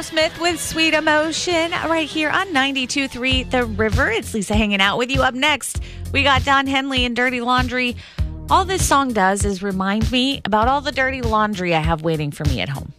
Smith with Sweet Emotion right here on 92.3 The River. It's Lisa hanging out with you. Up next, we got Don Henley and Dirty Laundry. All this song does is remind me about all the dirty laundry I have waiting for me at home.